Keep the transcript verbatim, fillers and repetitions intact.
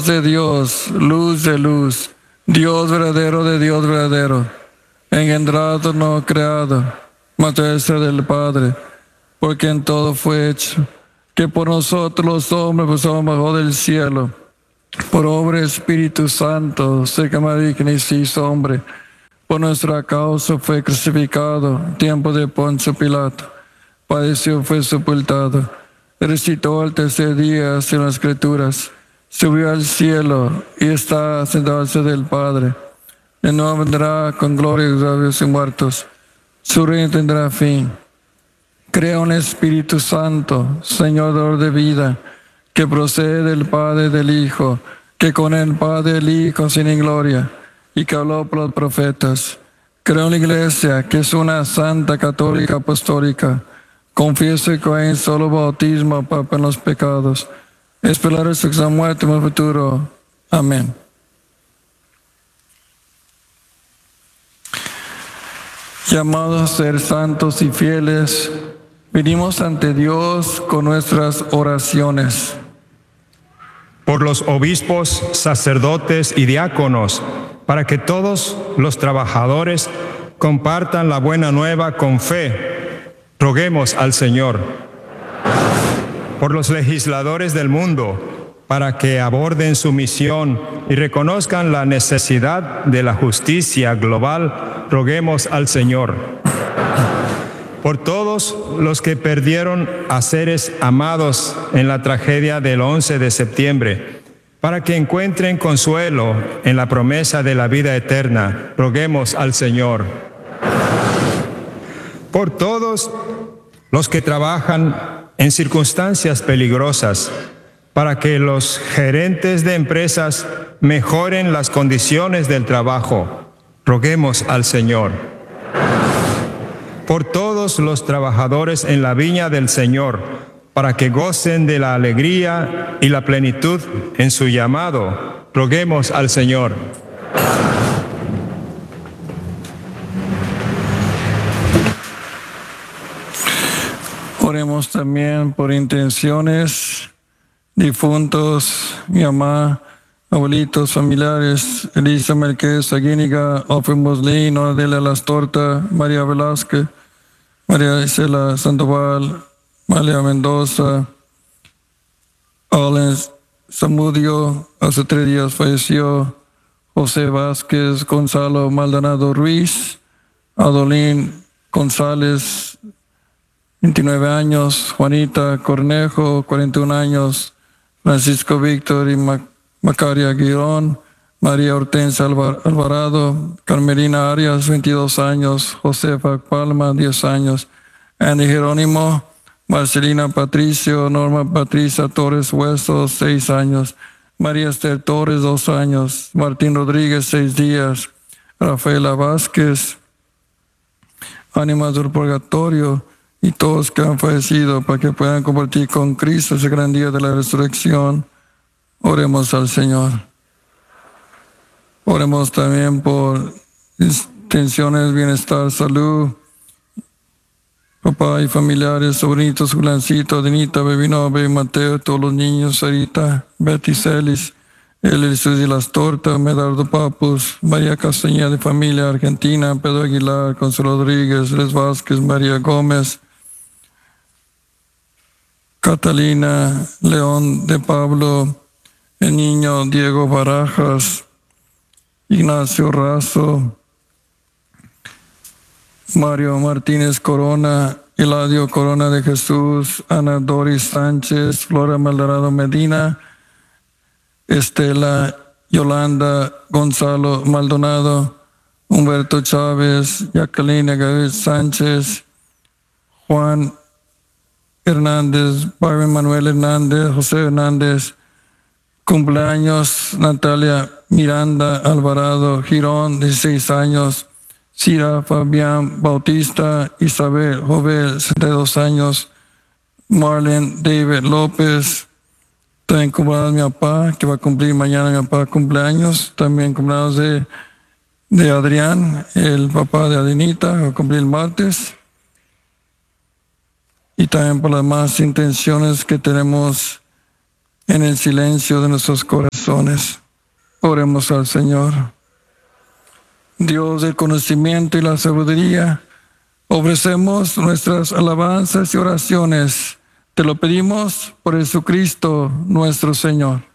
Dios de Dios, luz de luz, Dios verdadero de Dios verdadero, engendrado, no creado, maestra del Padre, por quien todo fue hecho, que por nosotros los hombres pues somos bajo del cielo, por obra del Espíritu Santo, se que María que se hizo hombre, por nuestra causa fue crucificado, tiempo de Poncio Pilato, padeció, fue sepultado, resucitó al tercer día según las Escrituras, subió al cielo y está sentado al lado del Padre. De nuevo vendrá con gloria de los vivos y muertos. Su reino tendrá fin. Crea un Espíritu Santo, Señor de vida, que procede del Padre y del Hijo, que con el Padre y el Hijo sin gloria, y que habló por los profetas. Creo en la Iglesia, que es una santa, católica, apostólica. Confieso que hay un solo bautismo para los pecados. Espero la resurrección, muerte y el futuro. Amén. Llamados a ser santos y fieles, venimos ante Dios con nuestras oraciones. Por los obispos, sacerdotes y diáconos, para que todos los trabajadores compartan la buena nueva con fe, roguemos al Señor. Por los legisladores del mundo, para que aborden su misión y reconozcan la necesidad de la justicia global, roguemos al Señor. Por todos los que perdieron a seres amados en la tragedia del once de septiembre, para que encuentren consuelo en la promesa de la vida eterna, roguemos al Señor. Por todos los que trabajan en circunstancias peligrosas, para que los gerentes de empresas mejoren las condiciones del trabajo, roguemos al Señor. Por todos los trabajadores en la viña del Señor, para que gocen de la alegría y la plenitud en su llamado, roguemos al Señor. Oremos también por intenciones, difuntos, mi mamá, abuelitos, familiares, Elisa Merquez, Aguíniga, Ofe Moslín, Adela Las Torta, María Velázquez, María Isela Sandoval, María Mendoza, Olen Zamudio, hace tres días falleció, José Vázquez, Gonzalo Maldonado Ruiz, Adolín González, veintinueve años, Juanita Cornejo, cuarenta y un años, Francisco Víctor y Mac Macaria Aguirón, María Hortensia Alvar Alvarado, Carmelina Arias, veintidós años, Josefa Palma, diez años, Andy Jerónimo, Marcelina Patricio, Norma Patricia Torres Huesos, seis años, María Esther Torres, dos años, Martín Rodríguez, seis días, Rafaela Vázquez, Ánimas del Purgatorio, y todos que han fallecido, para que puedan compartir con Cristo ese gran día de la resurrección. Oremos al Señor. Oremos también por intenciones, bienestar, salud, papá y familiares, sobrinitos, Julancito, Denita, Bebino, Baby Mateo, todos los niños, Sarita, Betty Celis, Eli Susi Las Tortas, Medardo Papus, María Castañeda de familia Argentina, Pedro Aguilar, Consuelo Rodríguez, Les Vázquez, María Gómez, Catalina León de Pablo, el niño Diego Barajas, Ignacio Razo, Mario Martínez Corona, Eladio Corona de Jesús, Ana Doris Sánchez, Flora Maldonado Medina, Estela Yolanda Gonzalo Maldonado, Humberto Chávez, Jacqueline Gabriel Sánchez, Juan Hernández, Byron Manuel Hernández, José Hernández, cumpleaños Natalia Miranda Alvarado Girón, dieciséis años, Cira Fabián Bautista, Isabel Jovel, setenta y dos años, Marlene David López, también cumpleaños de mi papá, que va a cumplir mañana mi papá cumpleaños, también cumpleaños de, de Adrián, el papá de Adenita, va a cumplir el martes. Y también por las más intenciones que tenemos en el silencio de nuestros corazones. corazones. Oremos al Señor. Dios del conocimiento y la sabiduría, ofrecemos nuestras alabanzas y oraciones. Te lo pedimos por Jesucristo nuestro Señor.